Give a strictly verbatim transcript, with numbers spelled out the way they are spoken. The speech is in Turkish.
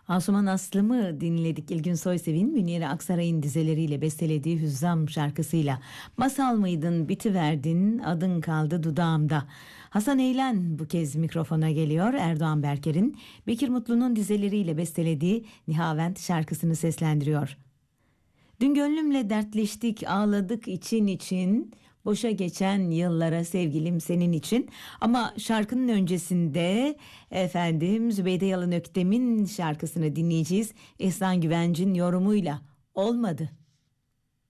Asuman Aslım'ı dinledik. İlgün Soysev'in Münire Aksaray'ın dizeleriyle bestelediği Hüzzam şarkısıyla. Masal mıydın bitiverdin, adın kaldı dudağımda. Hasan Eylen bu kez mikrofona geliyor. Erdoğan Berker'in Bekir Mutlu'nun dizeleriyle bestelediği Nihavent şarkısını seslendiriyor. Dün gönlümle dertleştik, ağladık için için, boşa geçen yıllara sevgilim senin için. Ama şarkının öncesinde efendim Zübeyde Yalın Öktem'in şarkısını dinleyeceğiz. İhsan Güvenc'in yorumuyla. Olmadı.